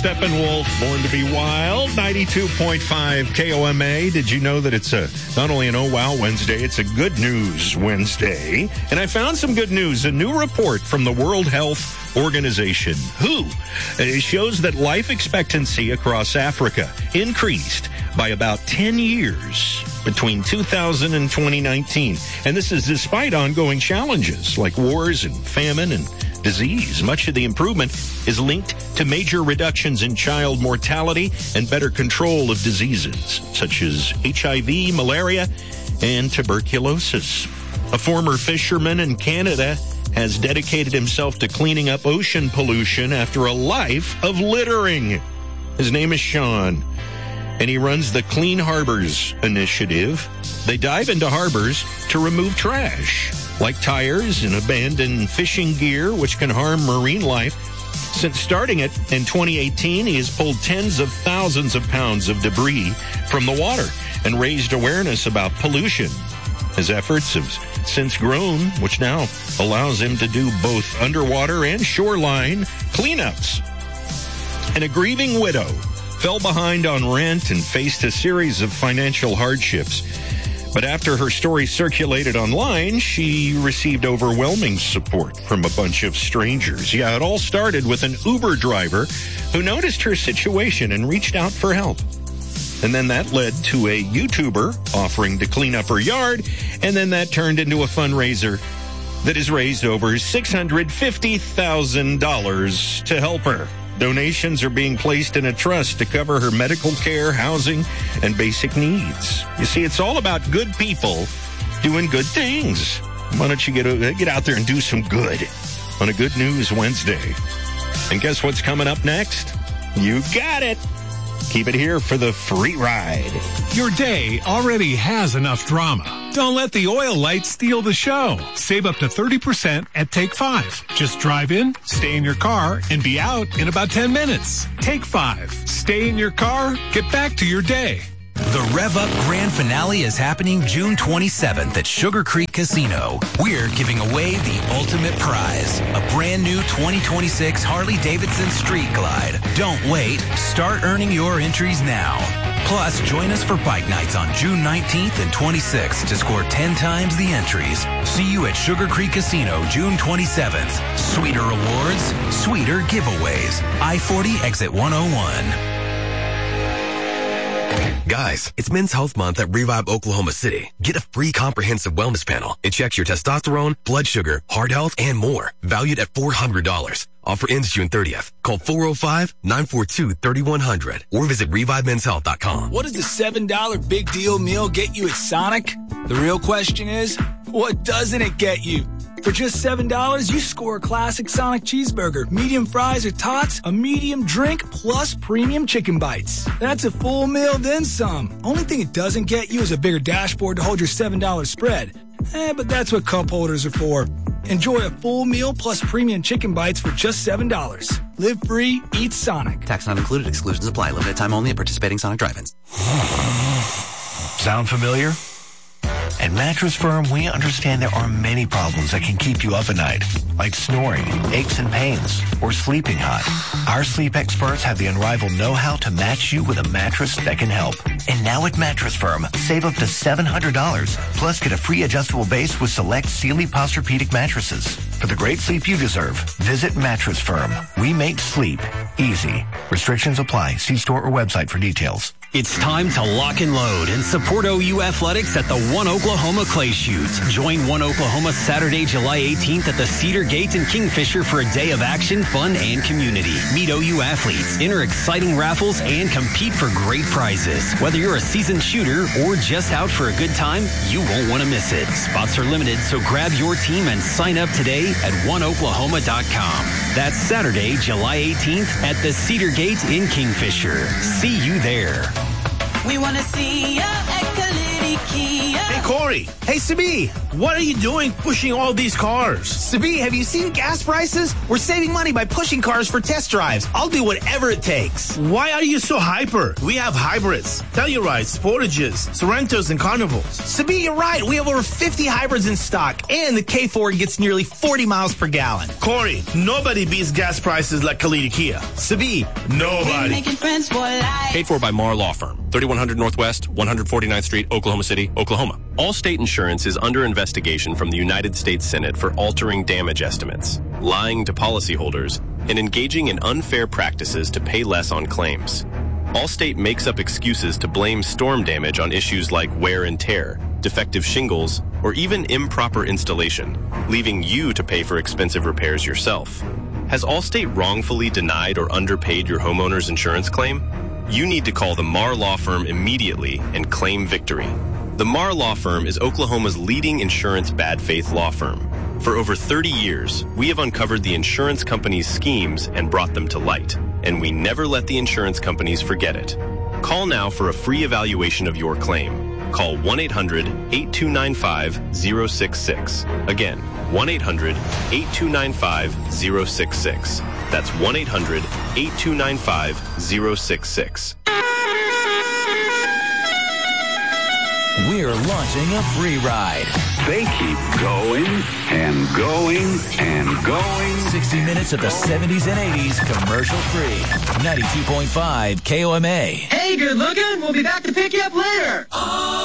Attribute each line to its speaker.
Speaker 1: Steppenwolf, Born to be Wild, 92.5 KOMA. Did you know that it's not only an Oh Wow Wednesday, it's a Good News Wednesday? And I found some good news. A new report from the World Health Organization, WHO, shows that life expectancy across Africa increased by about 10 years between 2000 and 2019. And this is despite ongoing challenges like wars and famine and disease. Much of the improvement is linked to major reductions in child mortality and better control of diseases such as HIV, malaria, and tuberculosis. A former fisherman in Canada has dedicated himself to cleaning up ocean pollution after a life of littering. His name is Sean, and he runs the Clean Harbors Initiative. They dive into harbors to remove trash, like tires and abandoned fishing gear, which can harm marine life. Since starting it in 2018, he has pulled tens of thousands of pounds of debris from the water and raised awareness about pollution. His efforts have since grown, which now allows him to do both underwater and shoreline cleanups. And a grieving widow fell behind on rent and faced a series of financial hardships. But after her story circulated online, she received overwhelming support from a bunch of strangers. Yeah, it all started with an Uber driver who noticed her situation and reached out for help. And then that led to a YouTuber offering to clean up her yard, and then that turned into a fundraiser that has raised over $650,000 to help her. Donations are being placed in a trust to cover her medical care, housing, and basic needs. You see, it's all about good people doing good things. Why don't you get out there and do some good on a Good News Wednesday? And guess what's coming up next? You got it. Keep it here for the free ride.
Speaker 2: Your day already has enough drama. Don't let the oil light steal the show. Save up to 30% at Take 5. Just drive in, stay in your car, and be out in about 10 minutes. Take 5. Stay in your car, get back to your day.
Speaker 3: The Rev Up Grand Finale is happening June 27th at Sugar Creek Casino. We're giving away the ultimate prize, a brand new 2026 Harley-Davidson Street Glide. Don't wait. Start earning your entries now. Plus, join us for Bike Nights on June 19th and 26th to score 10 times the entries. See you at Sugar Creek Casino June 27th. Sweeter rewards, sweeter giveaways. I-40 exit 101.
Speaker 4: Guys, it's Men's Health Month at Revive Oklahoma City. Get a free comprehensive wellness panel. It checks your testosterone, blood sugar, heart health, and more. Valued at $400. Offer ends June 30th. Call 405-942-3100 or visit ReviveMen'sHealth.com.
Speaker 5: What does the $7 big deal meal get you at Sonic? The real question is, what doesn't it get you? For just $7, you score a classic Sonic cheeseburger, medium fries or tots, a medium drink, plus premium chicken bites. That's a full meal, then some. Only thing it doesn't get you is a bigger dashboard to hold your $7 spread. But that's what cup holders are for. Enjoy a full meal plus premium chicken bites for just $7. Live free, eat Sonic.
Speaker 6: Tax not included. Exclusions apply. Limited time only at participating Sonic drive-ins.
Speaker 7: Sound familiar? At Mattress Firm, we understand there are many problems that can keep you up at night, like snoring, aches and pains, or sleeping hot. Our sleep experts have the unrivaled know-how to match you with a mattress that can help. And now at Mattress Firm, save up to $700, plus get a free adjustable base with select Sealy Posturepedic mattresses. For the great sleep you deserve, visit Mattress Firm. We make sleep easy. Restrictions apply. See store or website for details.
Speaker 8: It's time to lock and load and support OU Athletics at the One Oklahoma Clay Shoot. Join One Oklahoma Saturday, July 18th at the Cedar Gate in Kingfisher for a day of action, fun, and community. Meet OU athletes, enter exciting raffles, and compete for great prizes. Whether you're a seasoned shooter or just out for a good time, you won't want to miss it. Spots are limited, so grab your team and sign up today at oneoklahoma.com. That's Saturday, July 18th at the Cedar Gate in Kingfisher. See you there.
Speaker 9: We want to see ya at Calidio. Kia.
Speaker 10: Hey, Corey. Hey, Sabi. What are you doing pushing all these cars?
Speaker 11: Sabi, have you seen gas prices? We're saving money by pushing cars for test drives. I'll do whatever it takes.
Speaker 10: Why are you so hyper? We have hybrids, Tellurides, Sportages, Sorrentos, and Carnivals.
Speaker 11: Sabi, you're right. We have over 50 hybrids in stock, and the K4 gets nearly 40 miles per gallon.
Speaker 10: Corey, nobody beats gas prices like Kalita Kia.
Speaker 11: Sabi,
Speaker 10: nobody.
Speaker 9: Making friends for life.
Speaker 12: Paid for by Marr Law Firm, 3100 Northwest, 149th Street, Oklahoma City, Oklahoma. Allstate Insurance is under investigation from the United States Senate for altering damage estimates, lying to policyholders, and engaging in unfair practices to pay less on claims. Allstate makes up excuses to blame storm damage on issues like wear and tear, defective shingles, or even improper installation, leaving you to pay for expensive repairs yourself. Has Allstate wrongfully denied or underpaid your homeowner's insurance claim? You need to call the Marr Law Firm immediately and claim victory. The Marr Law Firm is Oklahoma's leading insurance bad faith law firm. For over 30 years, we have uncovered the insurance companies' schemes and brought them to light, and we never let the insurance companies forget it. Call now for a free evaluation of your claim. Call 1-800-8295-066. Again, 1-800-8295-066. That's 1-800-8295-066.
Speaker 3: We're launching a free ride.
Speaker 13: They keep going and going and going.
Speaker 3: 60 minutes of the 70s and 80s commercial free. 92.5 KOMA.
Speaker 14: Hey, good looking. We'll be back to pick you up later.